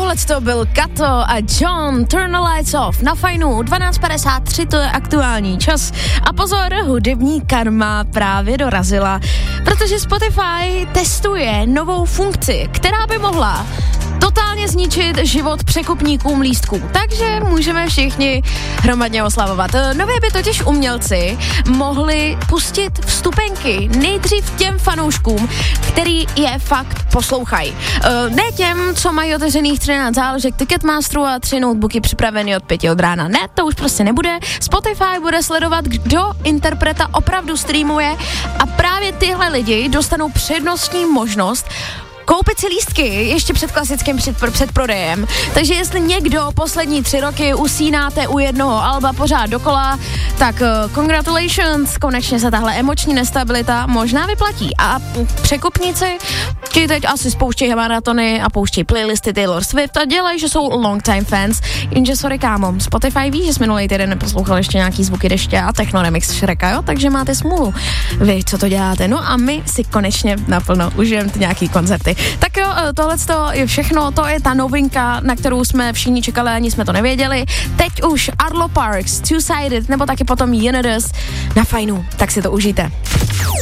Tohleto byl Kato a John, Turn the Lights Off na Fajnu, 12:53, to je aktuální čas. A pozor, hudební karma právě dorazila, protože Spotify testuje novou funkci, která by mohla totálně zničit život překupníkům lístků. Takže můžeme všichni hromadně oslavovat. Nově by totiž umělci mohli pustit vstupenky nejdřív těm fanouškům, který je fakt poslouchají. Ne těm, co mají otevřených 13 záložek Ticketmasteru a 3 notebooky připraveny od 5 od rána. Ne, to už prostě nebude. Spotify bude sledovat, kdo interpreta opravdu streamuje a právě tyhle lidi dostanou přednostní možnost koupit si lístky ještě před klasickým předprodejem. Takže jestli někdo poslední 3 roky usínáte u jednoho alba pořád dokola, tak congratulations, konečně se tahle emoční nestabilita možná vyplatí. A překupníci, ti teď asi spouštějí maratony a pouštějí playlisty Taylor Swift a dělají, že jsou long time fans, jenže sorry kámo, Spotify ví, že jsi minulý týden neposlouchal ještě nějaký zvuky deště a techno remix Shreka, jo, takže máte smůlu. Vy, co to děláte? No a my si konečně naplno užijeme nějaký koncerty. Tak jo, tohleto je všechno, to je ta novinka, na kterou jsme všichni čekali, ani jsme to nevěděli. Teď už Arlo Parks, Two-Sided, nebo taky potom Universe na Fajnu, tak si to užijte.